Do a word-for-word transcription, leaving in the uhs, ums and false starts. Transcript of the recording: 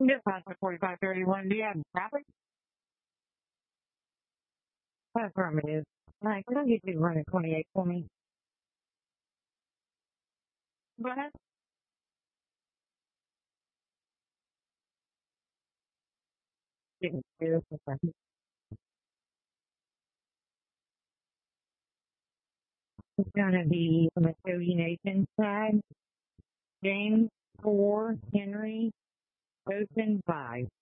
Just past the forty-five thirty-one. Do you have traffic? Affirmative. Like, I don't get you running twenty-eight for me. Go ahead. Didn't do this. It's gonna be on the Cody Nation side. James four, Henry, Ocean five.